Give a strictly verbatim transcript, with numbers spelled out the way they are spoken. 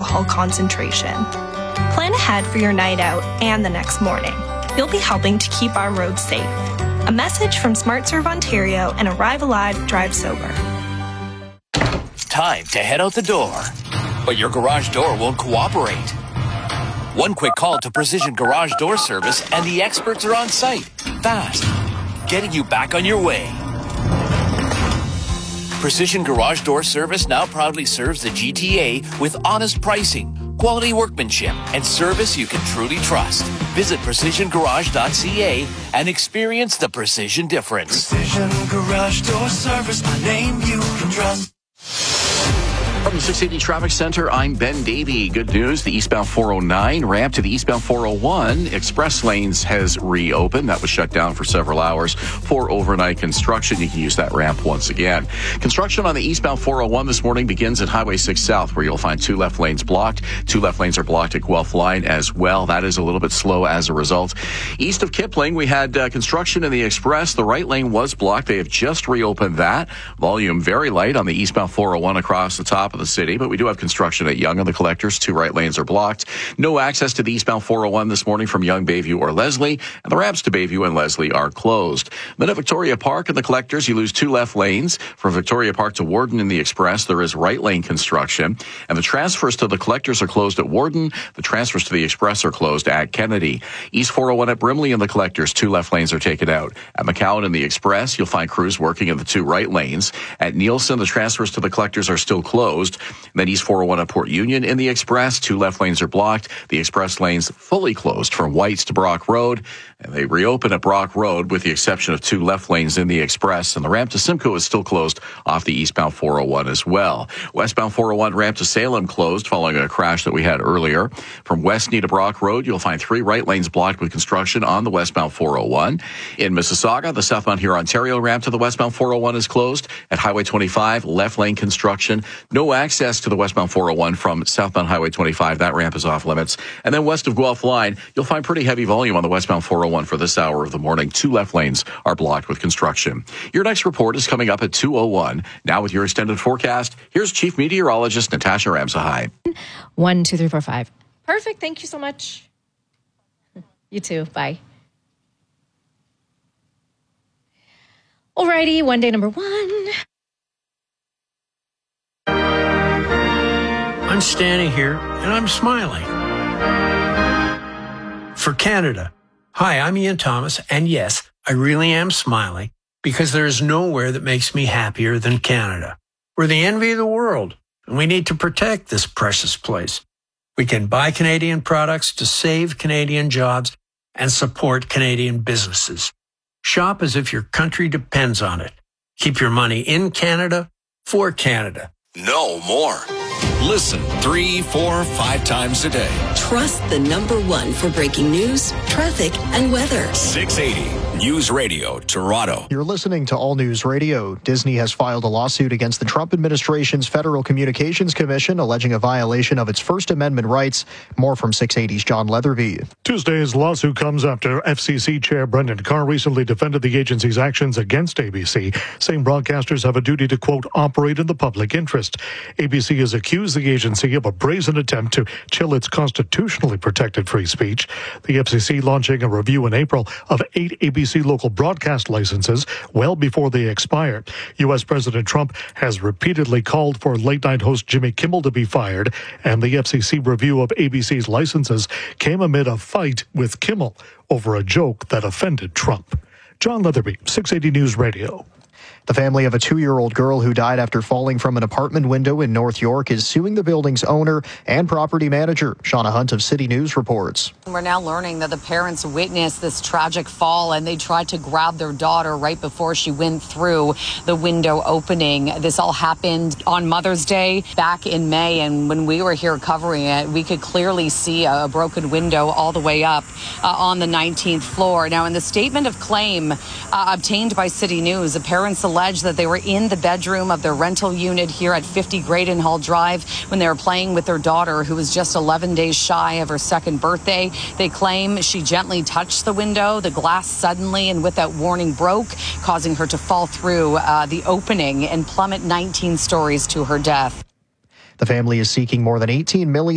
alcohol concentration. Plan ahead for your night out and the next morning. You'll be helping to keep our roads safe. A message from SmartServe Ontario and Arrive Alive, Drive Sober. Time to head out the door, but your garage door won't cooperate. One quick call to Precision Garage Door Service and the experts are on site, fast, getting you back on your way. Precision Garage Door Service now proudly serves the G T A with honest pricing, quality workmanship, and service you can truly trust. Visit precision garage dot c a and experience the precision difference. Precision Garage Door Service, my name you can trust. From the six eighty Traffic Center, I'm Ben Davey. Good news, the eastbound four oh nine ramp to the eastbound four oh one express lanes has reopened. That was shut down for several hours for overnight construction. You can use that ramp once again. Construction on the eastbound four oh one this morning begins at Highway six South, where you'll find two left lanes blocked. Two left lanes are blocked at Guelph Line as well. That is a little bit slow as a result. East of Kipling, we had uh, construction in the express. The right lane was blocked. They have just reopened that. Volume very light on the eastbound four oh one across the top of the city, but we do have construction at Yonge and the Collectors. Two right lanes are blocked. No access to the eastbound four oh one this morning from Yonge, Bayview, or Leslie, and the ramps to Bayview and Leslie are closed. Then at Victoria Park and the Collectors, you lose two left lanes. From Victoria Park to Warden in the Express, there is right lane construction, and the transfers to the Collectors are closed at Warden. The transfers to the Express are closed at Kennedy. East four oh one at Brimley and the Collectors, two left lanes are taken out. At McCowan in the Express, you'll find crews working in the two right lanes. At Nielsen, the transfers to the Collectors are still closed. Then East four oh one at Port Union in the Express, two left lanes are blocked. The Express lanes fully closed from Whites to Brock Road, and they reopen at Brock Road with the exception of two left lanes in the Express, and the ramp to Simcoe is still closed off the eastbound four oh one as well. Westbound four oh one ramp to Salem closed following a crash that we had earlier. From Westney to Brock Road, you'll find three right lanes blocked with construction on the westbound four oh one. In Mississauga, the southbound Huron Ontario ramp to the westbound four oh one is closed. At Highway twenty-five, left lane construction. No access to the westbound four oh one from southbound Highway twenty-five. That ramp is off limits. And then west of Guelph Line, you'll find pretty heavy volume on the westbound four oh one for this hour of the morning. Two left lanes are blocked with construction. Your next report is coming up at two oh one. Now with your extended forecast, here's Chief Meteorologist Natasha Ramsahai. One, two, three, four, five. Perfect. Thank you so much. You too. Bye. Alrighty, one day number one. I'm standing here and I'm smiling. For Canada. Hi, I'm Ian Thomas, and yes, I really am smiling because there is nowhere that makes me happier than Canada. We're the envy of the world, and we need to protect this precious place. We can buy Canadian products to save Canadian jobs and support Canadian businesses. Shop as if your country depends on it. Keep your money in Canada for Canada. No more. Listen three, four, five times a day. Trust the number one for breaking news, traffic, and weather. six eighty News Radio, Toronto. You're listening to All News Radio. Disney has filed a lawsuit against the Trump administration's Federal Communications Commission, alleging a violation of its First Amendment rights. More from six eighty's John Leatherby. Tuesday's lawsuit comes after F C C Chair Brendan Carr recently defended the agency's actions against A B C, saying broadcasters have a duty to, quote, operate in the public interest. A B C has accused the agency of a brazen attempt to chill its constitutionally protected free speech. The F C C launching a review in April of eight A B C local broadcast licenses well before they expire. U S. President Trump has repeatedly called for late-night host Jimmy Kimmel to be fired, and the F C C review of A B C's licenses came amid a fight with Kimmel over a joke that offended Trump. John Leatherby, six eighty News Radio. The family of a two-year-old girl who died after falling from an apartment window in North York is suing the building's owner and property manager. Shauna Hunt of City News reports. We're now learning that the parents witnessed this tragic fall and they tried to grab their daughter right before she went through the window opening. This all happened on Mother's Day back in May, and when we were here covering it, we could clearly see a broken window all the way up uh, on the nineteenth floor. Now, in the statement of claim uh, obtained by City News, the parents alleged that they were in the bedroom of their rental unit here at fifty Graydon Hall Drive when they were playing with their daughter, who was just eleven days shy of her second birthday. They claim she gently touched the window. The glass suddenly and without warning broke, causing her to fall through uh, the opening and plummet nineteen stories to her death. The family is seeking more than eighteen million dollars